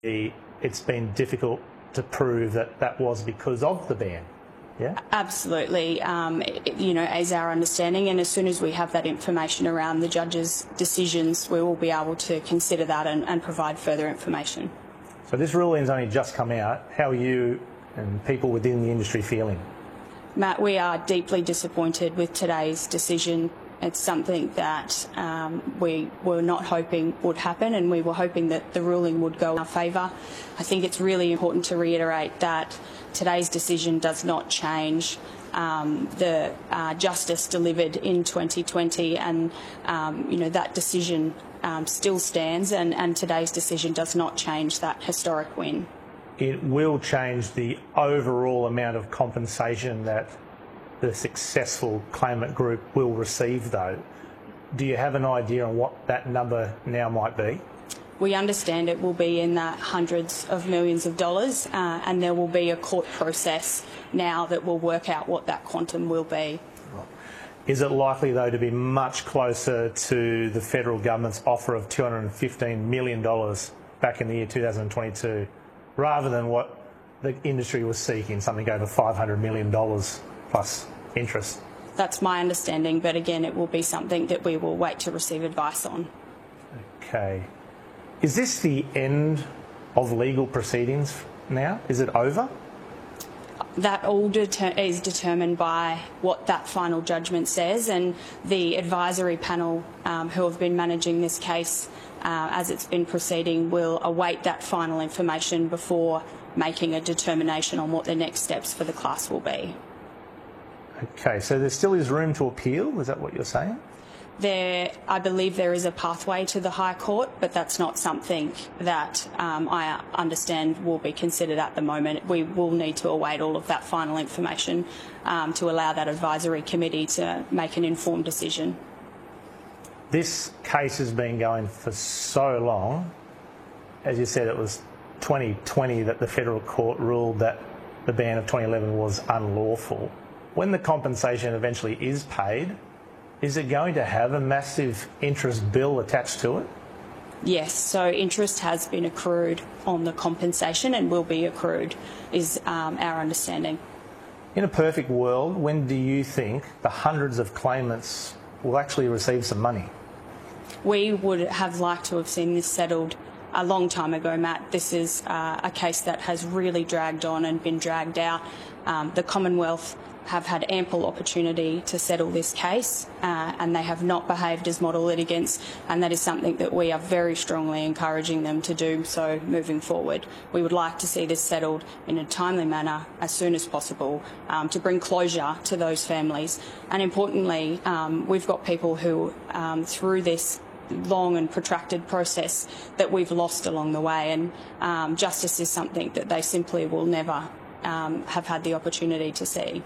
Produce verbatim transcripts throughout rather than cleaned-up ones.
it's been difficult to prove that that was because of the ban. Yeah? Absolutely. Um, it, you know, is our understanding, and as soon as we have that information around the judge's decisions, we will be able to consider that and, and provide further information. So this ruling's only just come out. How are you and people within the industry feeling? Matt, we are deeply disappointed with today's decision. It's something that um, we were not hoping would happen, and we were hoping that the ruling would go in our favour. I think it's really important to reiterate that today's decision does not change um, the uh, justice delivered in twenty twenty, and um, you know that decision um, still stands, and, and today's decision does not change that historic win. It will change the overall amount of compensation that the successful claimant group will receive, though. Do you have an idea on what that number now might be? We understand it will be in the hundreds of millions of dollars, uh, and there will be a court process now that will work out what that quantum will be. Is it likely, though, to be much closer to the federal government's offer of two hundred fifteen million dollars back in the year two thousand twenty-two, rather than what the industry was seeking, something over five hundred million dollars plus interest? That's my understanding, but again, it will be something that we will wait to receive advice on. Okay. Is this the end of legal proceedings now? Is it over? That all deter- is determined by what that final judgment says, and the advisory panel um, who have been managing this case uh, as it's been proceeding will await that final information before making a determination on what the next steps for the class will be. Okay, so there still is room to appeal, is that what you're saying? There, I believe there is a pathway to the High Court, but that's not something that um, I understand will be considered at the moment. We will need to await all of that final information um, to allow that advisory committee to make an informed decision. This case has been going for so long. As you said, it was twenty twenty that the federal court ruled that the ban of twenty eleven was unlawful. When the compensation eventually is paid, is it going to have a massive interest bill attached to it? Yes, so interest has been accrued on the compensation and will be accrued, is um, our understanding. In a perfect world, when do you think the hundreds of claimants will actually receive some money? We would have liked to have seen this settled a long time ago, Matt. This is uh, a case that has really dragged on and been dragged out. Um, the Commonwealth have had ample opportunity to settle this case uh, and they have not behaved as model litigants, and that is something that we are very strongly encouraging them to do so moving forward. We would like to see this settled in a timely manner as soon as possible um, to bring closure to those families. And importantly, um, we've got people who, um, through this long and protracted process, that we've lost along the way, and um, justice is something that they simply will never um, have had the opportunity to see.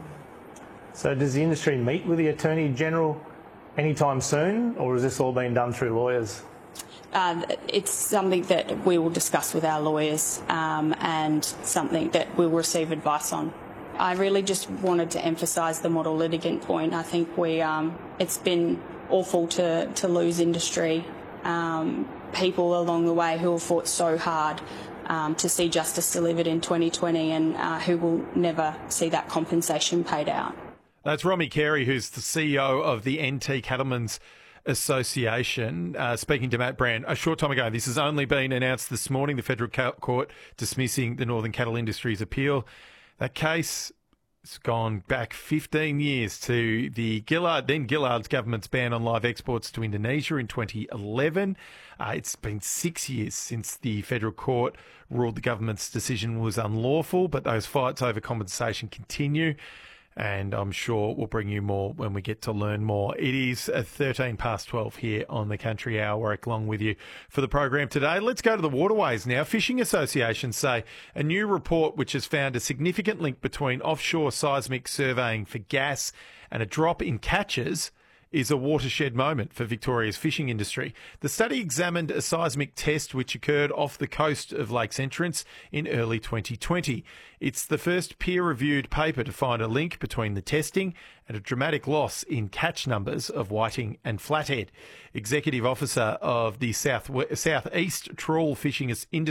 So does the industry meet with the Attorney General anytime soon, or has this all been done through lawyers? Uh, it's something that we will discuss with our lawyers um, and something that we'll receive advice on. I really just wanted to emphasise the model litigant point. I think we um, it's been awful to, to lose industry um, people along the way who have fought so hard um, to see justice delivered in twenty twenty, and uh, who will never see that compensation paid out. That's Romy Carey, who's the C E O of the N T Cattlemen's Association, uh, speaking to Matt Brand a short time ago. This has only been announced this morning, the Federal Court dismissing the Northern Cattle Industries appeal. That case has gone back fifteen years to the Gillard, then Gillard's government's ban on live exports to Indonesia in twenty eleven. Uh, it's been six years since the Federal Court ruled the government's decision was unlawful, but those fights over compensation continue. And I'm sure we'll bring you more when we get to learn more. It is thirteen past twelve here on the Country Hour. Warwick Long with you for the program today. Let's go to the waterways now. Fishing associations say a new report which has found a significant link between offshore seismic surveying for gas and a drop in catches is a watershed moment for Victoria's fishing industry. The study examined a seismic test which occurred off the coast of Lakes Entrance in early twenty twenty. It's the first peer-reviewed paper to find a link between the testing and a dramatic loss in catch numbers of whiting and flathead. Executive Officer of the South South East Trawl Fishing Industry